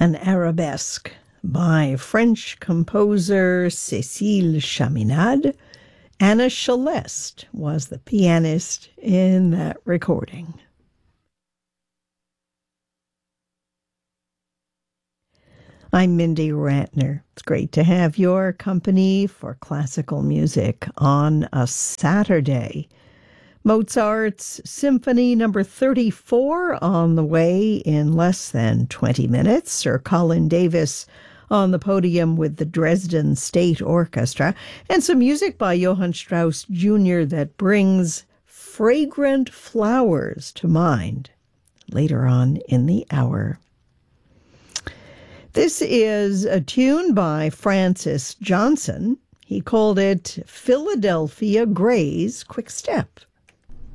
An arabesque by French composer Cécile Chaminade. Anna Celeste was the pianist in that recording. I'm Mindy Ratner. It's great to have your company for classical music on a Saturday. Mozart's Symphony Number 34 on the way in less than 20 minutes. Sir Colin Davis on the podium with the Dresden State Orchestra, and some music by Johann Strauss Jr. that brings Fragrant Flowers to mind later on in the hour. This is a tune by Francis Johnson. He called it Philadelphia Gray's Quick Step.